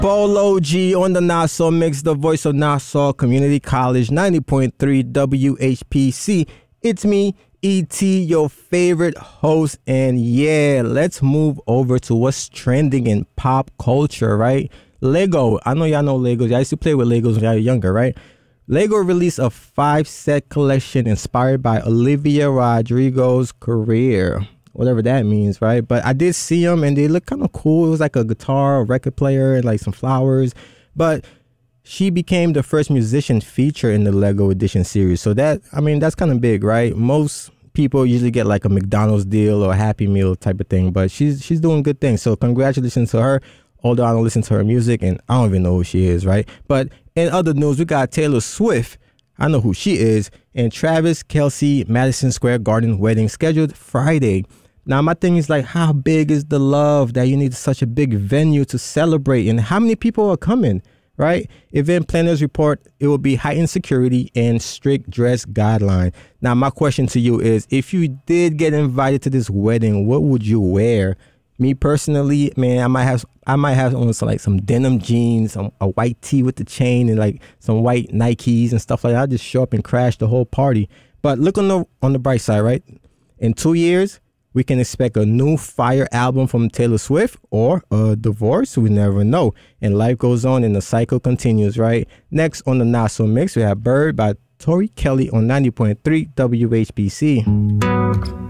Polo G on the Nassau Mix, the voice of Nassau Community College, 90.3 WHPC. It's me, E.T., your favorite host. And yeah, let's move over to what's trending in pop culture, right? Lego. I know y'all know Legos. I used to play with Legos when I was younger, right? Lego released a 5-set collection inspired by Olivia Rodrigo's career. Whatever that means, right? But I did see them and they look kind of cool. It was like a guitar, a record player, and like some flowers. But she became the first musician featured in the Lego Edition series. So that's kind of big, right? Most people usually get like a McDonald's deal or a Happy Meal type of thing. But she's doing good things. So congratulations to her. Although I don't listen to her music and I don't even know who she is, right? But in other news, we got Taylor Swift. I know who she is. And Travis Kelce Madison Square Garden wedding scheduled Friday. Now, my thing is like, how big is the love that you need such a big venue to celebrate? And how many people are coming, right? Event planners report it will be heightened security and strict dress guideline. Now, my question to you is, if you did get invited to this wedding, what would you wear? Me personally, man, I might have on some denim jeans, a white tee with the chain, and like some white Nikes and stuff like that. I'll just show up and crash the whole party. But look on the bright side, right? In 2 years, we can expect a new fire album from Taylor Swift or a divorce. We never know. And life goes on and the cycle continues, right? Next on the Nassau Mix, we have Bird by Tori Kelly on 90.3 WHBC.